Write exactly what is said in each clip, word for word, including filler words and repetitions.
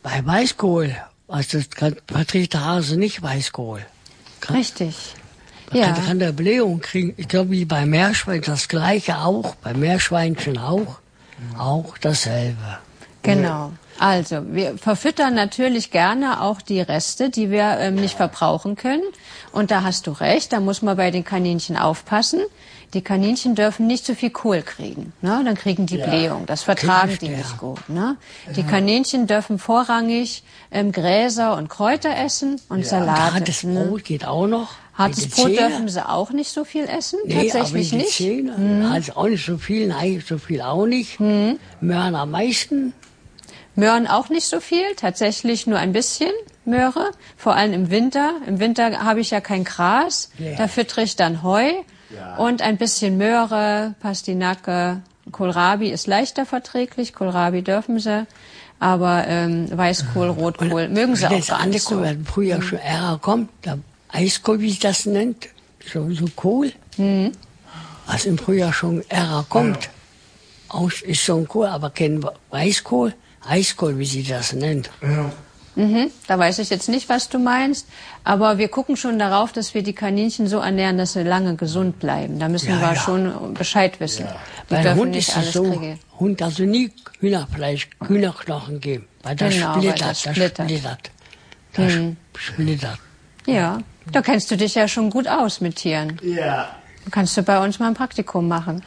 Bei Weißkohl, also das kann, verträgt der Hase nicht Weißkohl. Kann, Richtig. Man Ja. kann, kann der Blähung kriegen. Ich glaube, wie bei Meerschwein das Gleiche auch. Bei Meerschweinchen auch. Auch dasselbe. Genau. Also, wir verfüttern natürlich gerne auch die Reste, die wir ähm, nicht verbrauchen können. Und da hast du recht, da muss man bei den Kaninchen aufpassen. Die Kaninchen dürfen nicht zu viel Kohl kriegen, ne? Dann kriegen die Ja. Blähung. Das vertragen die Ja. nicht gut, ne? Die Kaninchen dürfen vorrangig ähm, Gräser und Kräuter essen und Ja. Salate. Hartes ne? Brot geht auch noch. Hartes Mit den Brot Zähnen. dürfen sie auch nicht so viel essen, Nee, tatsächlich aber die nicht. Zähne, mhm. Also auch nicht so viel, nein, so viel auch nicht. Mhm. Möhren am meisten. Möhren auch nicht so viel, tatsächlich nur ein bisschen Möhre, vor allem im Winter. Im Winter habe ich ja kein Gras, Ja. da füttere ich dann Heu Ja. und ein bisschen Möhre, Pastinake, Kohlrabi ist leichter verträglich, Kohlrabi dürfen sie, aber ähm, Weißkohl, Rotkohl mögen sie auch Das gar andere nicht so. Kohl, wenn früher schon Ärger kommt, der Eiskohl, wie sich das nennt, so, so Kohl, Mhm. was im Frühjahr schon Ärger kommt, aus, ist so ein Kohl, aber kein Weißkohl, Eiskohl, wie sie das nennt. Ja. Mhm, da weiß ich jetzt nicht, was du meinst, aber wir gucken schon darauf, dass wir die Kaninchen so ernähren, dass sie lange gesund bleiben. Da müssen Ja, wir ja. schon Bescheid wissen. Ja. Die Bei dürfen Hund nicht ist es alles so, kriegen. Hund also nie Hühnerfleisch, Hühnerknochen geben, weil das Genau, weil splittert, das das splittert. splittert. Das Mhm. splittert. Ja, da kennst du dich ja schon gut aus mit Tieren. Ja. Kannst du bei uns mal ein Praktikum machen.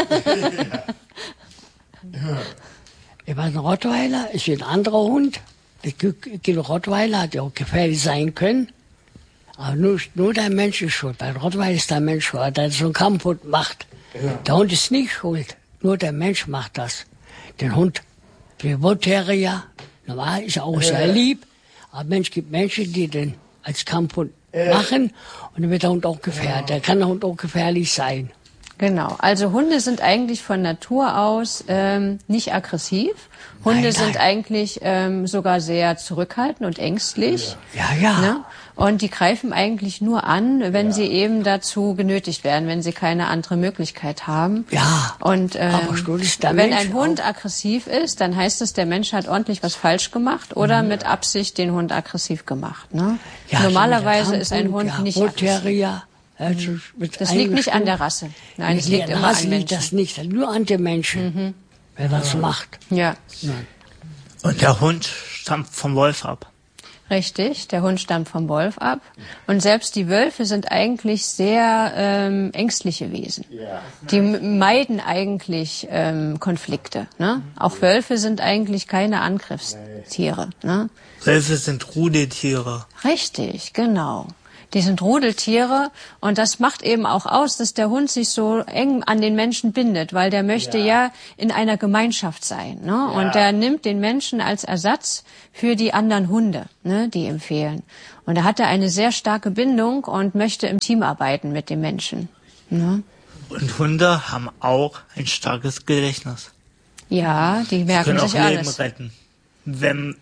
Ich weiß, ein Rottweiler ist wie ein anderer Hund. Es gibt Rottweiler, die auch gefährlich sein können. Aber nur, nur der Mensch ist schuld. Bei Rottweiler ist der Mensch schuld, der so einen Kampfhund macht. Ja. Der Hund ist nicht schuld. Nur der Mensch macht das. Den Hund, der Terrier, normal ist er auch sehr lieb. Aber Mensch gibt Menschen, die den als Kampfhund machen. Und dann wird der Hund auch gefährlich. Da kann der Hund auch gefährlich sein. Genau, also Hunde sind eigentlich von Natur aus ähm, nicht aggressiv. Hunde Nein, sind nein. eigentlich ähm, sogar sehr zurückhaltend und ängstlich. Ja, ja. Ne? Und die greifen eigentlich nur an, wenn sie eben dazu genötigt werden, wenn sie keine andere Möglichkeit haben. Ja, Und ähm, aber schon ist der wenn Mensch ein Hund aggressiv ist, dann heißt es, der Mensch hat ordentlich was falsch gemacht oder mit Absicht den Hund aggressiv gemacht. Ne? Ja, Normalerweise so mit ist ein Kampfhund, Hund ja, nicht aggressiv. Terrier, also mit Das liegt nicht an eingestuft. der Rasse. Nein, es Nee, liegt an der immer Rasse an liegt Menschen. das nicht, nur an den Menschen, wer das macht. Ja. Und der Hund stammt vom Wolf ab. Richtig, der Hund stammt vom Wolf ab. Und selbst die Wölfe sind eigentlich sehr ähm, ängstliche Wesen. Ja. Die m- meiden eigentlich ähm, Konflikte. Ne? Auch Wölfe sind eigentlich keine Angriffstiere. Ne? Wölfe sind Rudeltiere. Richtig, genau. Die sind Rudeltiere und das macht eben auch aus, dass der Hund sich so eng an den Menschen bindet, weil der möchte ja, Ja. in einer Gemeinschaft sein. Ne? Ja. Und der nimmt den Menschen als Ersatz für die anderen Hunde, ne, die ihm fehlen. Und da hat er eine sehr starke Bindung und möchte im Team arbeiten mit dem Menschen. Ne? Und Hunde haben auch ein starkes Gedächtnis. Ja, die Sie merken können auch sich Leben alles. retten. Wenn,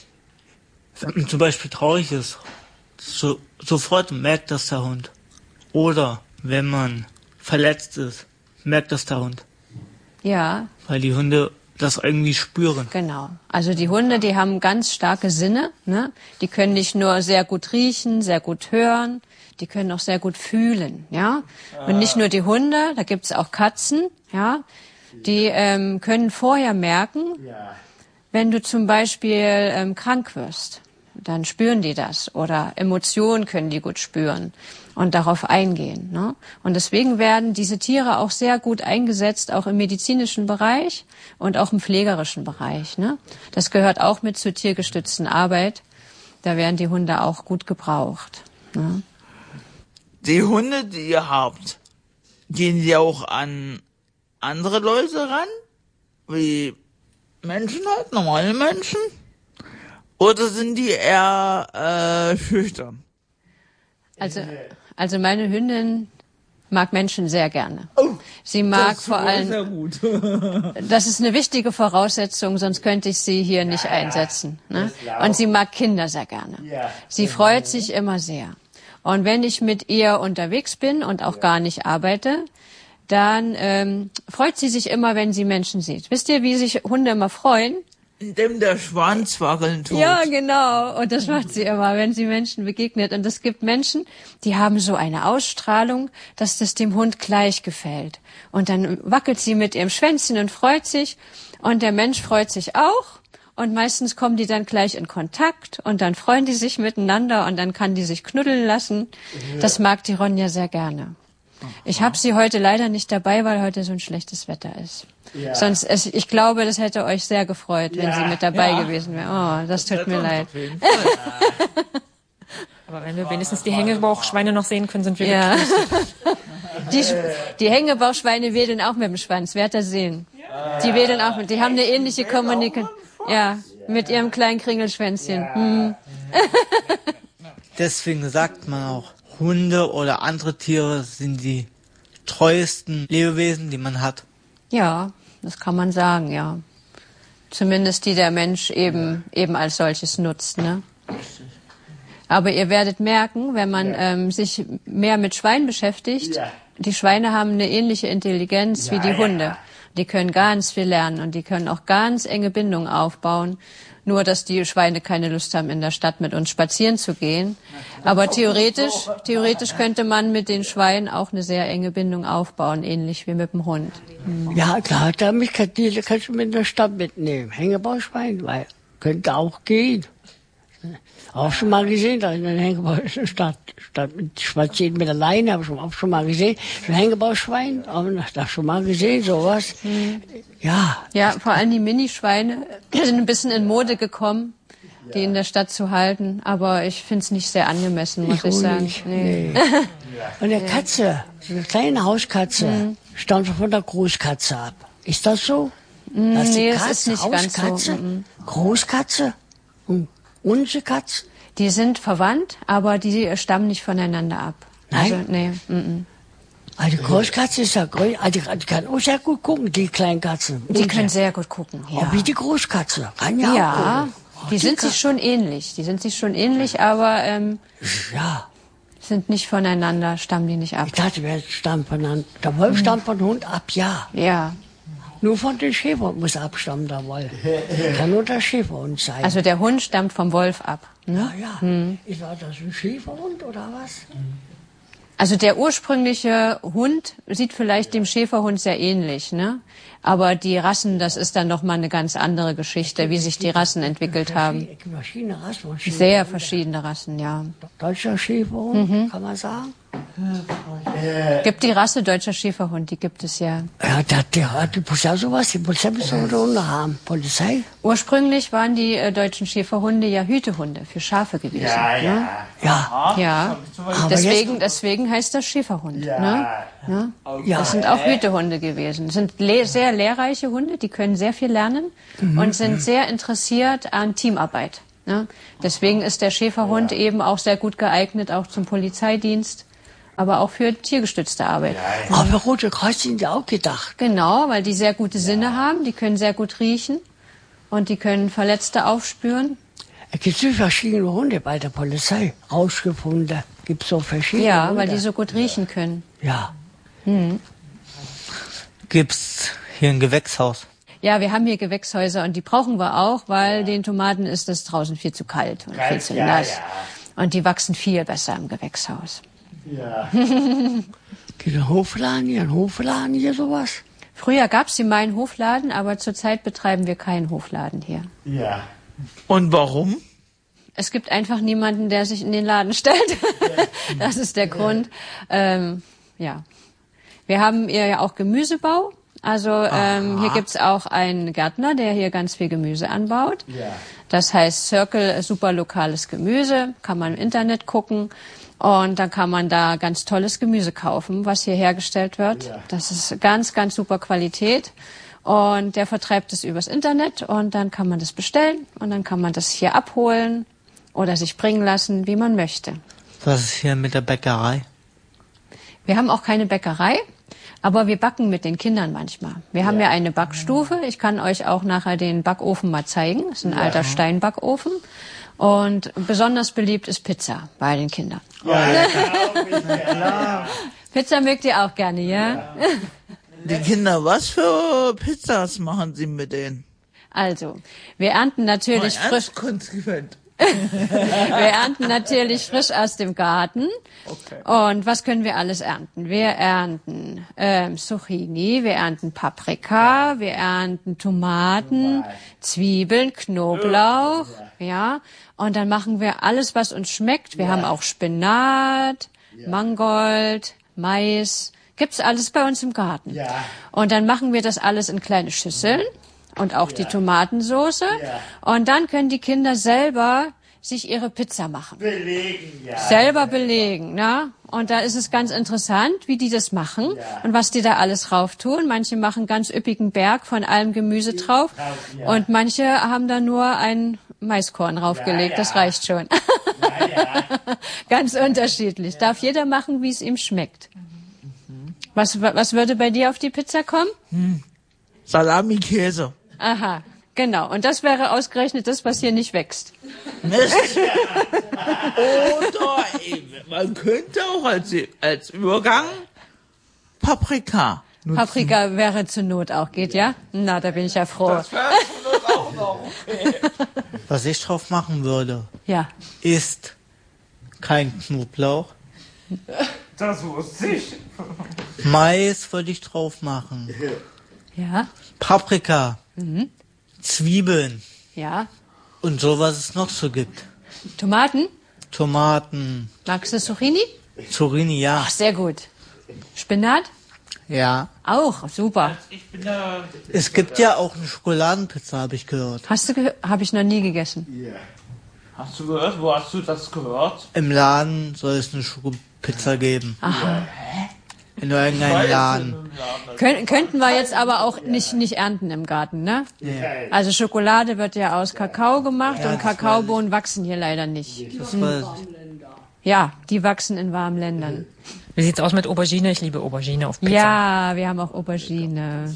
wenn man zum Beispiel traurig ist, so, sofort merkt das der Hund. Oder wenn man verletzt ist, merkt das der Hund. Ja, Weil die Hunde das irgendwie spüren. genau. Also die Hunde, die haben ganz starke Sinne. Ne? Die können nicht nur sehr gut riechen, sehr gut hören, die können auch sehr gut fühlen. Ja. Und nicht nur die Hunde, da gibt's auch Katzen. Ja. Die ähm, können vorher merken, Ja. wenn du zum Beispiel ähm, krank wirst. Dann spüren die das. Oder Emotionen können die gut spüren und darauf eingehen. Ne? Und deswegen werden diese Tiere auch sehr gut eingesetzt, auch im medizinischen Bereich und auch im pflegerischen Bereich. Ne? Das gehört auch mit zur tiergestützten Arbeit. Da werden die Hunde auch gut gebraucht. Ne? Die Hunde, die ihr habt, gehen die auch an andere Leute ran? Wie Menschen halt, normale Menschen? Oder sind die eher äh, schüchtern? Also, also meine Hündin mag Menschen sehr gerne. Oh, Sie mag das vor ist allem, sehr gut. das ist eine wichtige Voraussetzung, sonst könnte ich sie hier nicht einsetzen. Ne? Und sie mag Kinder sehr gerne. Ja. Sie freut sich immer sehr. Und wenn ich mit ihr unterwegs bin und auch gar nicht arbeite, dann ähm, freut sie sich immer, wenn sie Menschen sieht. Wisst ihr, wie sich Hunde immer freuen? in dem der Schwanz wackeln tut. Ja, genau. Und das macht sie immer, wenn sie Menschen begegnet. Und es gibt Menschen, die haben so eine Ausstrahlung, dass das dem Hund gleich gefällt. Und dann wackelt sie mit ihrem Schwänzchen und freut sich. Und der Mensch freut sich auch. Und meistens kommen die dann gleich in Kontakt. Und dann freuen die sich miteinander. Und dann kann die sich knuddeln lassen. Das mag die Ronja sehr gerne. Ich habe sie heute leider nicht dabei, weil heute so ein schlechtes Wetter ist. Ja. Sonst, es, ich glaube, das hätte euch sehr gefreut, wenn ja. sie mit dabei ja. gewesen wäre. Oh, das tut das mir leid. Aber wenn wir wenigstens die Hängebauchschweine noch sehen können, sind wir ja. die, die Hängebauchschweine wedeln auch mit dem Schwanz, werdet ihr sehen. Die wedeln auch mit, die haben eine ähnliche Kommunikation. Ja, mit ihrem kleinen Kringelschwänzchen. Hm. Deswegen sagt man auch, Hunde oder andere Tiere sind die treuesten Lebewesen, die man hat. Ja, das kann man sagen, ja. Zumindest die der Mensch eben, eben als solches nutzt, ne? Aber ihr werdet merken, wenn man ähm, sich mehr mit Schweinen beschäftigt, ja. die Schweine haben eine ähnliche Intelligenz ja, wie die Hunde. Ja. Die können ganz viel lernen und die können auch ganz enge Bindungen aufbauen. Nur, dass die Schweine keine Lust haben, in der Stadt mit uns spazieren zu gehen. Aber theoretisch, theoretisch könnte man mit den Schweinen auch eine sehr enge Bindung aufbauen, ähnlich wie mit dem Hund. Mhm. Ja, klar, da mich kann die kannst du mit in der Stadt mitnehmen. Hängebauschwein, weil könnte auch gehen. Auch schon mal gesehen, da in der Hängebauschwein Stadt, Stadt mit spazieren mit der Leine, habe ich auch schon mal gesehen. So ein Hängebauschwein, aber da schon mal gesehen, sowas. Mhm. Ja. Ja, vor allem die Minischweine sind ein bisschen in Mode gekommen, die ja. in der Stadt zu halten. Aber ich finde es nicht sehr angemessen, muss ich, ich sagen. Nicht. Nee. Nee. Und eine Katze, so eine kleine Hauskatze, mhm. stammt von der Großkatze ab. Ist das so? Mhm, das nee, Katze, das ist nicht Hauskatze, ganz so. Mhm. Großkatze und unsere Katze? Die sind verwandt, aber die stammen nicht voneinander ab. Nein? Also, nee. Mhm. Also die Großkatze ist ja größer, also die kann auch sehr gut gucken, die kleinen Katzen. Die können sehr gut gucken, ja. Auch wie die Großkatze, kann ja, ja auch gucken. Die, die sind sich schon ähnlich, die sind sich schon ähnlich, aber ähm, ja. sind nicht voneinander, stammen die nicht ab. Ich dachte, wir stammen voneinander. Der Wolf stammt von Hund ab, ja. Ja. Nur von den Schäferhund muss abstammen, der Wolf. Kann nur der Schäferhund sein. Also der Hund stammt vom Wolf ab. Ne? Ja, ja. Hm. Ist das ein Schäferhund oder was? Also der ursprüngliche Hund sieht vielleicht dem Schäferhund sehr ähnlich, ne? Aber die Rassen, das ist dann noch mal eine ganz andere Geschichte, wie sich die Rassen entwickelt haben. Verschiedene Rassen. Sehr verschiedene Rassen, ja. Deutscher Schäferhund, mhm. kann man sagen? Gibt die Rasse deutscher Schäferhund, die gibt es ja. Ja, der, der hat die Polizei sowas, die Polizei muss doch Hunde haben. Polizei? Ursprünglich waren die äh, deutschen Schäferhunde ja Hütehunde für Schafe gewesen. Ja, ja. Ne? Ja. ja. Deswegen, deswegen heißt das Schäferhund. Ja. Ne? Ja. Ja. Das sind auch Hütehunde gewesen. Das sind le- sehr lehrreiche Hunde, die können sehr viel lernen mhm. und sind sehr interessiert an Teamarbeit. Ne? Deswegen ist der Schäferhund ja. eben auch sehr gut geeignet, auch zum Polizeidienst, aber auch für tiergestützte Arbeit. Ja, ja. Aber Rote Kreuz sind ja auch gedacht. Genau, weil die sehr gute Sinne ja. haben, die können sehr gut riechen und die können Verletzte aufspüren. Es gibt so verschiedene Hunde bei der Polizei, rausgefunden. Gibt so verschiedene Ja, Hunde. weil die so gut riechen können. Ja. Hm. Gibt's hier ein Gewächshaus? Ja, wir haben hier Gewächshäuser und die brauchen wir auch, weil ja. den Tomaten ist es draußen viel zu kalt und kalt, viel zu ja, nass. Ja. Und die wachsen viel besser im Gewächshaus. Ja. Gibt es einen Hofladen hier, einen Hofladen hier, sowas? Früher gab es hier mal einen Hofladen, aber zurzeit betreiben wir keinen Hofladen hier. Ja. Und warum? Es gibt einfach niemanden, der sich in den Laden stellt. Das ist der Grund. Ähm, ja. Wir haben hier ja auch Gemüsebau. Also ähm, hier gibt's auch einen Gärtner, der hier ganz viel Gemüse anbaut. Ja. Das heißt Circle, super lokales Gemüse, kann man im Internet gucken. Und dann kann man da ganz tolles Gemüse kaufen, was hier hergestellt wird. Ja. Das ist ganz, ganz super Qualität. Und der vertreibt es übers Internet und dann kann man das bestellen und dann kann man das hier abholen oder sich bringen lassen, wie man möchte. Was ist hier mit der Bäckerei? Wir haben auch keine Bäckerei, aber wir backen mit den Kindern manchmal. Wir haben ja eine Backstufe. Ich kann euch auch nachher den Backofen mal zeigen. Das ist ein ja. alter Steinbackofen. Und besonders beliebt ist Pizza bei den Kindern. Ja, ja, klar. Pizza mögt ihr auch gerne, ja? Die Kinder, was für Pizzas machen Sie mit denen? Also, wir ernten natürlich Mal frisch. ernst konsequent. Wir ernten natürlich frisch aus dem Garten. Okay. Und was können wir alles ernten? Wir ernten ähm, Zucchini, wir ernten Paprika, wir ernten Tomaten, Zwiebeln, Knoblauch, ja. Und dann machen wir alles, was uns schmeckt. Wir haben auch Spinat, Mangold, Mais. Gibt's alles bei uns im Garten. Und dann machen wir das alles in kleine Schüsseln. Und auch die Tomatensoße. Und dann können die Kinder selber sich ihre Pizza machen. Belegen, ja. Selber belegen, ne? Und da ist es ganz interessant, wie die das machen und was die da alles drauf tun. Manche machen ganz üppigen Berg von allem Gemüse drauf. Und manche haben da nur ein Maiskorn draufgelegt. Das reicht schon. Ganz unterschiedlich. Darf jeder machen, wie es ihm schmeckt. Was, was würde bei dir auf die Pizza kommen? Hm. Salami, Käse. Aha, genau. Und das wäre ausgerechnet das, was hier nicht wächst. Mist. Oder man könnte auch als, als Übergang Paprika nutzen. Paprika wäre zur Not auch, geht ja? Na, da bin ich ja froh. Das wäre zur Not auch noch okay. Was ich drauf machen würde, Ja. ist kein Knoblauch. Das wusste ich. Mais würde ich drauf machen. Ja, Paprika. Zwiebeln. ja. Und so, was es noch so gibt. Tomaten? Tomaten. Magst du Zucchini? Zucchini, ja. Ach, sehr gut. Spinat? Ja. Auch, super. Ich bin da. Es gibt ja auch eine Schokoladenpizza, habe ich gehört. Hast du gehört? Habe ich noch nie gegessen. Hast du gehört? Wo hast du das gehört? Im Laden soll es eine Schokopizza geben. Aha. In irgendeinem Laden. Kön könnten wir jetzt aber auch nicht, nicht ernten im Garten, ne? Also Schokolade wird ja aus Kakao gemacht Ja, und das Kakaobohnen wachsen hier leider nicht. Das war, Ja, die wachsen in warmen Ländern. Wie sieht's aus mit Aubergine? Ich liebe Aubergine auf Pizza. Ja, wir haben auch Aubergine.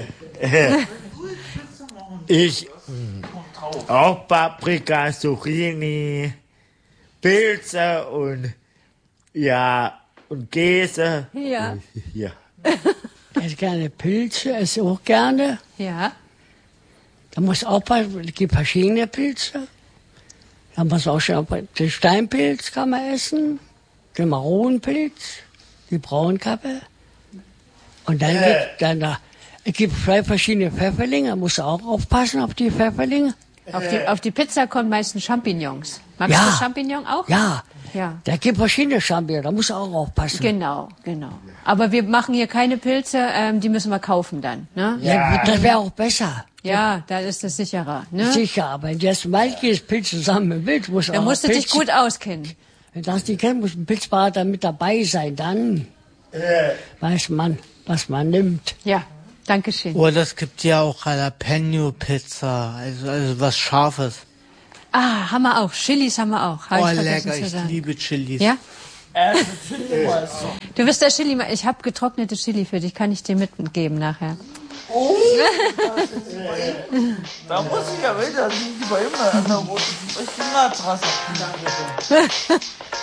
Ich auch Paprika, Zucchini, Pilze und ja und Käse. Ja. Ja. Ich esse gerne Pilze, esse auch gerne. Ja. Da muss aufpassen, es gibt verschiedene Pilze. Da muss auch schon, den Steinpilz kann man essen, den Maronenpilz, die Braunkappe. Und dann Äh. gibt dann da, es gibt zwei verschiedene Pfefferlinge, da musst du auch aufpassen auf die Pfefferlinge. Auf die, auf die Pizza kommen meistens Champignons. Magst Ja. du Champignon auch? Ja, Ja. da gibt verschiedene Champignons, da musst du auch aufpassen. Genau, genau. Aber wir machen hier keine Pilze, ähm, die müssen wir kaufen dann, ne? Ja, das wäre auch besser. Ja, da ist es sicherer, ne? Sicher, aber wenn du jetzt mal gehst, Pilz zusammen willst, musst du Da auch musst du Pilz, dich gut auskennen. Wenn du das nicht kennst, muss ein Pilzberater mit dabei sein, dann weiß man, was man nimmt. Ja, danke schön. oder es gibt ja auch Jalapeno-Pizza, also, also was Scharfes. Ah, haben wir auch. Chilis haben wir auch. Hab Oh, ich vergessen lecker, zu ich sagen. liebe Chilis. Ja? Äh, Chili mal so. Du bist der Chili. Ich habe getrocknete Chili für dich. Kann ich dir mitgeben nachher? Oh, da muss ich ja wieder, die bei immer an der roten Matratze.